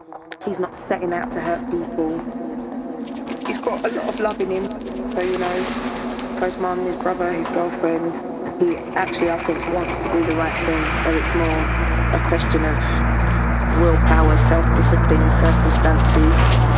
He's not setting out to hurt people. He's got a lot of love in him. So, for his mum, his brother, his girlfriend, he actually, I think, wants to do the right thing. So it's more a question of willpower, self-discipline, circumstances.